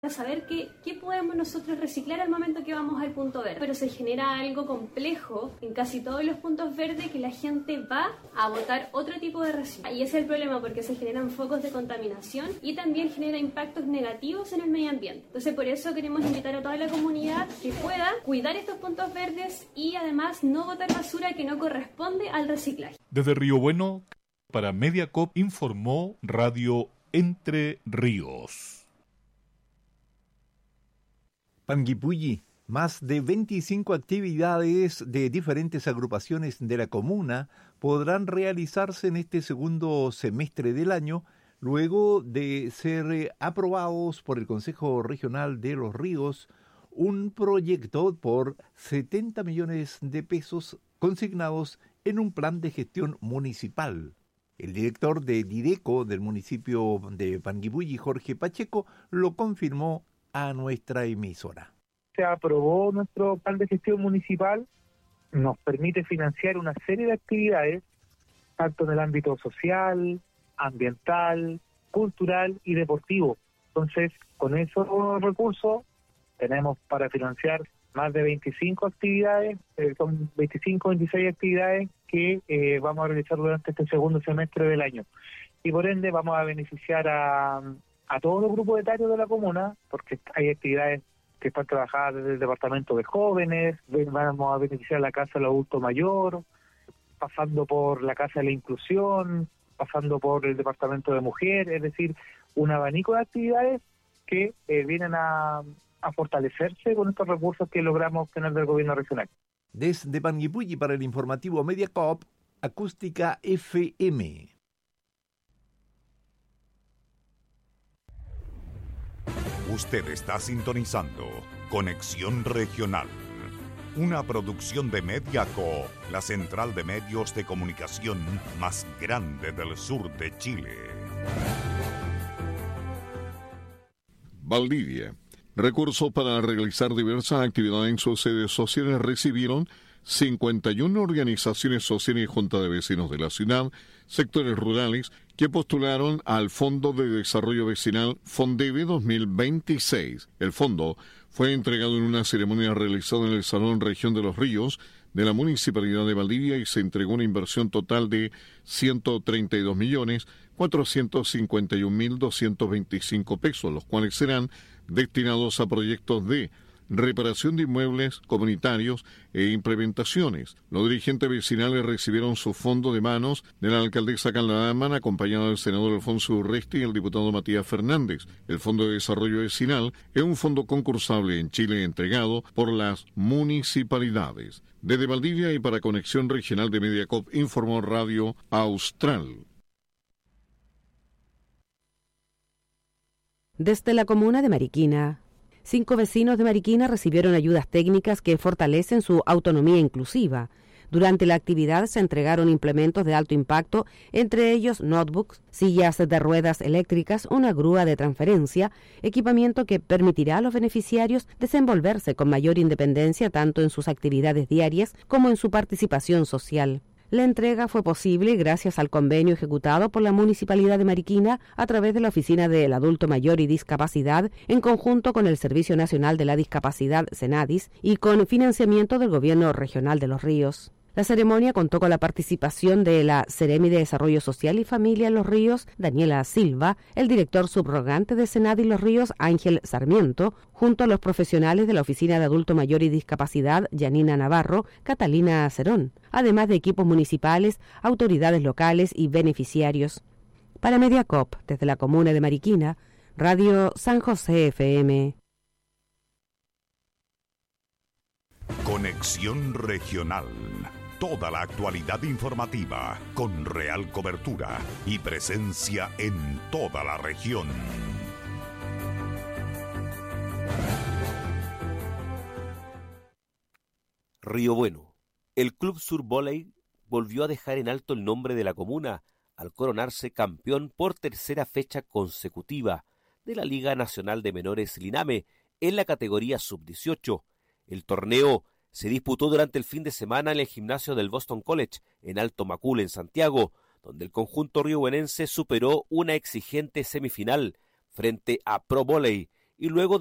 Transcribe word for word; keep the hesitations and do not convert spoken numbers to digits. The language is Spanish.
saber qué, qué podemos nosotros reciclar al momento que vamos al punto verde. Pero se genera algo complejo en casi todos los puntos verdes, que la gente va a botar otro tipo de residuos. Y ese es el problema, porque se generan focos de contaminación y también genera impactos negativos en el medio ambiente. Entonces, por eso queremos invitar a toda la comunidad que pueda cuidar estos puntos verdes y además no botar basura que no corresponde al reciclaje. Desde Río Bueno, para Mediacop, informó Radio Entre Ríos. Panguipulli, más de veinticinco actividades de diferentes agrupaciones de la comuna podrán realizarse en este segundo semestre del año, luego de ser aprobados por el Consejo Regional de Los Ríos un proyecto por setenta millones de pesos consignados en un plan de gestión municipal. El director de Dideco del municipio de Panguipulli, Jorge Pacheco, lo confirmó a nuestra emisora. Se aprobó nuestro plan de gestión municipal, nos permite financiar una serie de actividades, tanto en el ámbito social, ambiental, cultural y deportivo. Entonces, con esos recursos tenemos para financiar más de veinticinco actividades, eh, son veinticinco, veintiséis actividades que eh, vamos a realizar durante este segundo semestre del año. Y por ende vamos a beneficiar a... a todos los grupos etarios de la comuna, porque hay actividades que están trabajadas desde el departamento de jóvenes, vamos a beneficiar la casa del adulto mayor, pasando por la casa de la inclusión, pasando por el departamento de mujer, es decir, un abanico de actividades que eh, vienen a, a fortalecerse con estos recursos que logramos obtener del gobierno regional. Desde Panguipulli para el informativo Mediacop, Acústica F M. Usted está sintonizando Conexión Regional, una producción de Mediaco, la central de medios de comunicación más grande del sur de Chile. Valdivia. Recursos para realizar diversas actividades en sus sedes sociales recibieron cincuenta y una organizaciones sociales y junta de vecinos de la ciudad, sectores rurales, que postularon al Fondo de Desarrollo Vecinal FONDEVE dos mil veintiséis. El fondo fue entregado en una ceremonia realizada en el Salón Región de los Ríos de la Municipalidad de Valdivia y se entregó una inversión total de ciento treinta y dos millones cuatrocientos cincuenta y un mil doscientos veinticinco pesos, los cuales serán destinados a proyectos de reparación de inmuebles comunitarios e implementaciones. Los dirigentes vecinales recibieron su fondo de manos de la alcaldesa Carla Daman, acompañada del senador Alfonso Urresti y el diputado Matías Fernández. El Fondo de Desarrollo Vecinal es un fondo concursable en Chile entregado por las municipalidades. Desde Valdivia y para Conexión Regional de Mediacop, informó Radio Austral. Desde la comuna de Mariquina, cinco vecinos de Mariquina recibieron ayudas técnicas que fortalecen su autonomía inclusiva. Durante la actividad se entregaron implementos de alto impacto, entre ellos notebooks, sillas de ruedas eléctricas, una grúa de transferencia, equipamiento que permitirá a los beneficiarios desenvolverse con mayor independencia tanto en sus actividades diarias como en su participación social. La entrega fue posible gracias al convenio ejecutado por la Municipalidad de Mariquina a través de la Oficina del Adulto Mayor y Discapacidad, en conjunto con el Servicio Nacional de la Discapacidad, SENADIS, y con financiamiento del Gobierno Regional de Los Ríos. La ceremonia contó con la participación de la Seremi de Desarrollo Social y Familia en Los Ríos, Daniela Silva, el director subrogante de SENADIS Los Ríos, Ángel Sarmiento, junto a los profesionales de la Oficina de Adulto Mayor y Discapacidad, Yanina Navarro, Catalina Cerón, además de equipos municipales, autoridades locales y beneficiarios. Para Mediacop, desde la comuna de Mariquina, Radio San José F M. Conexión Regional. Toda la actualidad informativa con real cobertura y presencia en toda la región. Río Bueno. El Club Sur Volley volvió a dejar en alto el nombre de la comuna al coronarse campeón por tercera fecha consecutiva de la Liga Nacional de Menores Liname en la categoría sub dieciocho. El torneo se disputó durante el fin de semana en el gimnasio del Boston College, en Alto Macul, en Santiago, donde el conjunto riobuenense superó una exigente semifinal frente a Pro Volley y luego